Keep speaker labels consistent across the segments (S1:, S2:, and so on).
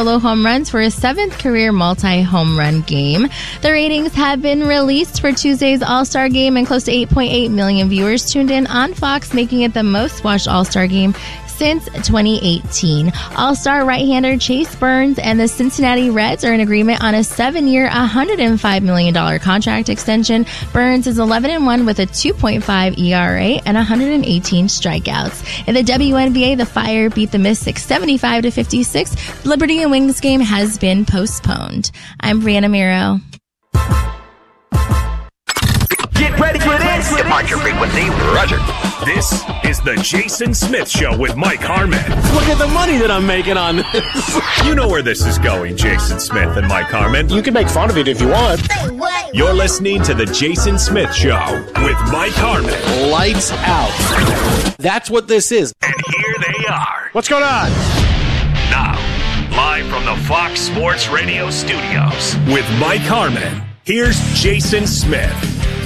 S1: solo home runs for his 7th career multi-home run game. The ratings have been released for Tuesday's All-Star Game, and close to 8.8 million viewers tuned in on Fox, making it the most watched All-Star Game since 2018. All-Star right-hander Chase Burns and the Cincinnati Reds are in agreement on a 7-year, $105 million contract extension. Burns is 11-1 with a 2.5 ERA and 118 strikeouts. In the WNBA, the Fire beat the Mystics 75-56. The Liberty and Wings game has been postponed. I'm Brianna Miro.
S2: Get ready for this. Departure frequency, Roger.
S3: This is the Jason Smith Show with Mike Harmon.
S4: Look at the money that I'm making on this.
S3: You know where this is going, Jason Smith and Mike Harmon.
S4: You can make fun of it if you want.
S3: You're listening to the Jason Smith Show with Mike Harmon.
S4: Lights out. That's what this is.
S3: And here they are.
S4: What's going on?
S3: Now, live from the Fox Sports Radio studios with Mike Harmon, here's Jason Smith.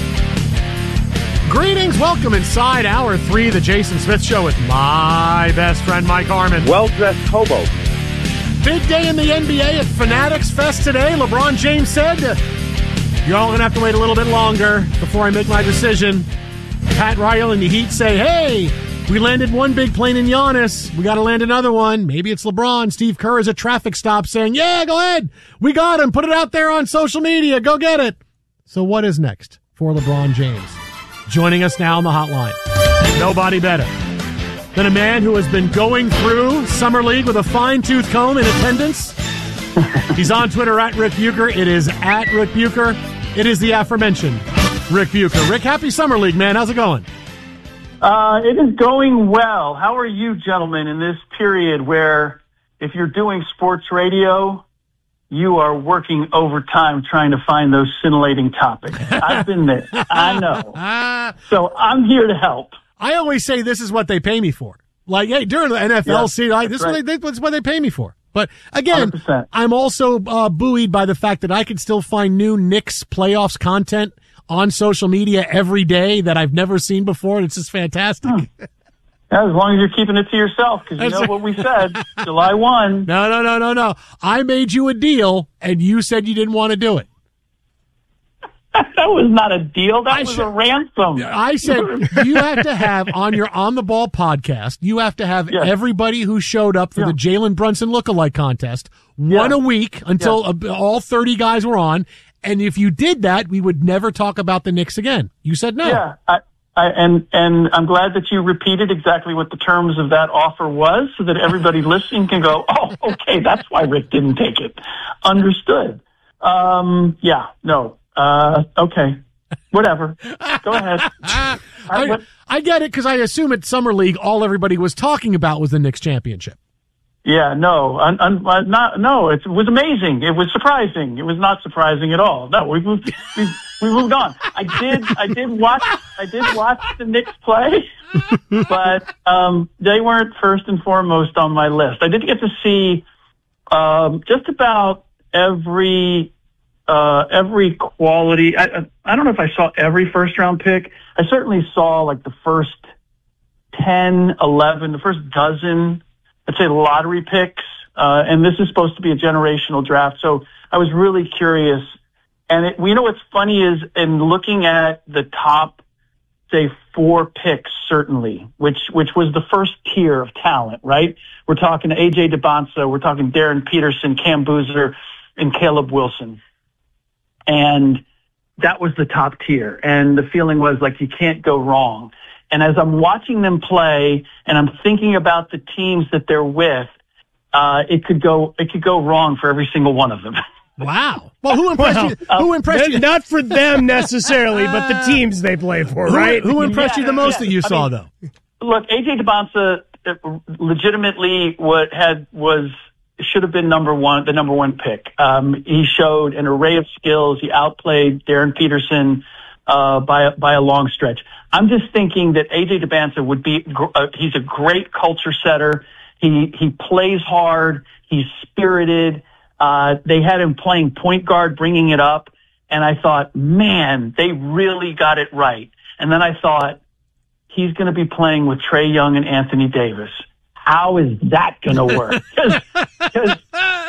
S5: Greetings, welcome inside Hour 3 of the Jason Smith Show with my best friend Mike Harmon.
S6: Well-dressed hobo.
S5: Big day in the NBA at Fanatics Fest today. LeBron James said, you're all going to have to wait a little bit longer before I make my decision. Pat Riley and the Heat say, hey, we landed one big plane in Giannis. We got to land another one. Maybe it's LeBron. Steve Kerr is at traffic stop saying, yeah, go ahead. We got him. Put it out there on social media. Go get it. So what is next for LeBron James? Joining us now on the hotline, nobody better than a man who has been going through Summer League with a fine-tooth comb in attendance. He's on Twitter at Rick Bucher. It is at Rick Bucher. It is the aforementioned Rick Bucher. Rick, happy Summer League, man. How's it going?
S6: It is going well. How are you, gentlemen, in this period where if you're doing sports radio, you are working overtime trying to find those scintillating topics? I've been there. I know. So I'm here to help.
S5: I always say this is what they pay me for. Like, hey, during the NFL season, this is what they pay me for. But again, 100%. I'm also buoyed by the fact that I can still find new Knicks playoffs content on social media every day that I've never seen before. And it's just fantastic.
S6: As long as you're keeping it to yourself, because you know what we said, July 1.
S5: No. I made you a deal, and you said you didn't want to do it.
S6: That was not a deal. That was a ransom.
S5: I said you have to have on your On the Ball podcast, you have to have everybody who showed up for the Jalen Brunson lookalike contest, one a week until all 30 guys were on. And if you did that, we would never talk about the Knicks again. You said no.
S6: Yeah, and I'm glad that you repeated exactly what the terms of that offer was so that everybody listening can go, oh, okay, that's why Rick didn't take it. Understood. Okay. Whatever. Go ahead.
S5: I get it because I assume at Summer League all everybody was talking about was the Knicks championship.
S6: Yeah, no, it was amazing. It was surprising. It was not surprising at all. No, we moved on. I did watch the Knicks play, but they weren't first and foremost on my list. I did get to see just about every quality. I don't know if I saw every first round pick. I certainly saw like the first 10, 11, the first dozen, I'd say lottery picks. And this is supposed to be a generational draft. So I was really curious. And what's funny is in looking at the top, say 4 picks, certainly, which was the first tier of talent, right? We're talking AJ DeBonsa. We're talking Darren Peterson, Cam Boozer, and Caleb Wilson. And that was the top tier. And the feeling was like, you can't go wrong. And as I'm watching them play and I'm thinking about the teams that they're with, it could go wrong for every single one of them.
S5: Wow. Well, who impressed you?
S7: Not for them necessarily, but the teams they play for, right?
S5: Who impressed you the most that you saw, though?
S6: Look, AJ DeBonsa legitimately should have been the number one pick. He showed an array of skills. He outplayed Darren Peterson by a long stretch. I'm just thinking that AJ DeBonsa he's a great culture setter. He plays hard. He's spirited. They had him playing point guard, bringing it up. And I thought, man, they really got it right. And then I thought, he's going to be playing with Trae Young and Anthony Davis. How is that going to work? Because